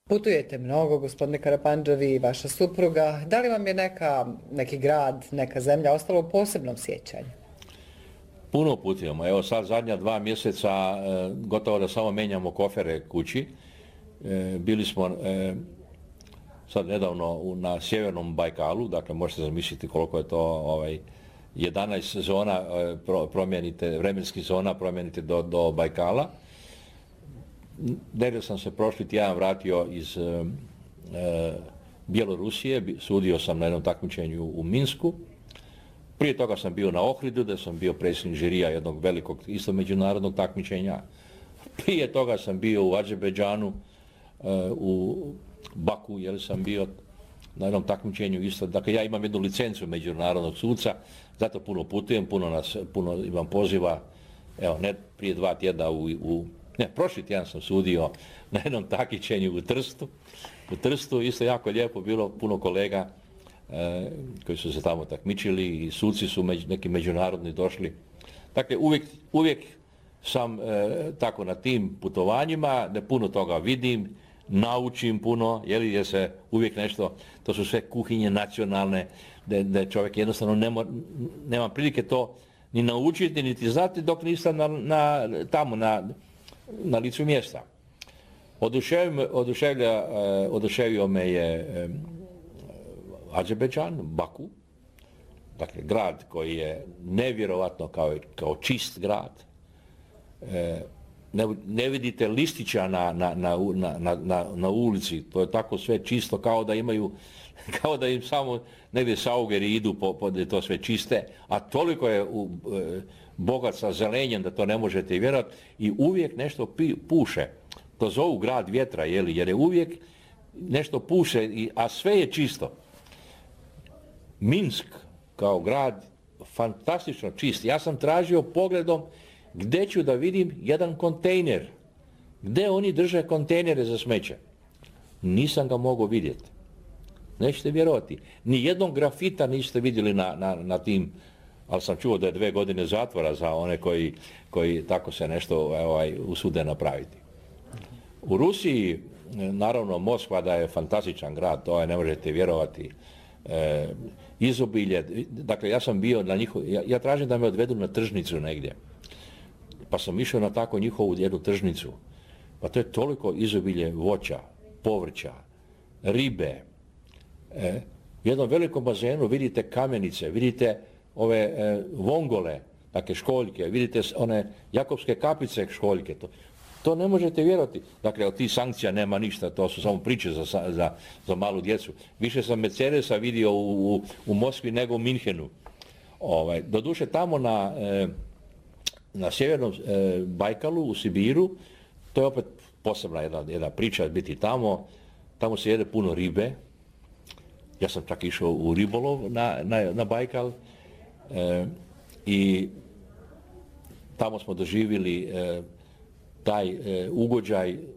Putujete mnogo, gospodine Karapandža, i vaša supruga. Da li vam je neki grad, neka zemlja ostalo u posebnom sjećanju? Puno putujemo. Evo sad zadnja 2 mjeseca gotovo da samo menjamo kofere kući. Bili smo sad nedavno na sjevernom Bajkalu, dakle možete zamisliti koliko je to 11 zona promijenite, vremenskih zona promijenite do Bajkala. Negdje sam se prošli tjedan vratio iz Bjelorusije, sudio sam na jednom takmičenju u Minsku. Prije toga sam bio na Ohridu, da sam bio predsjednik žirija jednog velikog isto međunarodnog takmičenja. Prije toga sam bio u Azerbejdžanu, u Baku, jer sam bio na jednom takmičenju isto. Dakle, ja imam jednu licencu međunarodnog suca, zato puno putujem, puno imam poziva. Evo, ne prije 2 tjedna prošli tjedan sam sudio na jednom takmičenju u Trstu. U Trstu isto jako lijepo bilo, puno kolega koji su se tamo takmičili i suci su neki međunarodni došli. Dakle, uvijek sam tako na tim putovanjima, da puno toga vidim, naučim puno, jer se uvijek nešto, to su sve kuhinje nacionalne, da čovjek jednostavno nema prilike to ni naučiti, niti znati dok nisam tamo na licu mjesta. Oduševio me je Azerbejdžan, Baku, dakle grad koji je nevjerovatno kao čist grad. Ne vidite listića na ulici, to je tako sve čisto kao da im samo negdje saugeri idu to sve čiste, a toliko je bogat sa zelenjem da to ne možete vjerovati i uvijek nešto puše. To zovu grad vjetra, jer je uvijek nešto puše, a sve je čisto. Minsk kao grad fantastično čist. Ja sam tražio pogledom gdje ću da vidim jedan kontejner. Gdje oni drže kontejnere za smeće? Nisam ga mogao vidjeti. Nećete vjerovati. Ni jednog grafita niste vidjeli na tim, ali sam čuo da je 2 godine zatvora za one koji tako se nešto usude napraviti. U Rusiji, naravno, Moskva da je fantastičan grad, to ne možete vjerovati. Izobilje, dakle ja sam bio na ja tražim da me odvedu na tržnicu negdje. Pa sam išao na tako njihovu jednu tržnicu. Pa to je toliko izobilje voća, povrća, ribe. U jednom velikom bazenu vidite kamenice, vidite ove vongole, dakle školjke, vidite one jakobske kapice školjke. To ne možete vjerovati. Dakle, od tih sankcija nema ništa, to su samo priče za malu djecu. Više sam Mercedesa vidio u Moskvi nego u Minhenu. Doduše, tamo na sjevernom Bajkalu, u Sibiru, to je opet posebna jedna priča biti tamo. Tamo se jede puno ribe. Ja sam čak išao u ribolov na Bajkal i tamo smo doživjeli taj ugođaj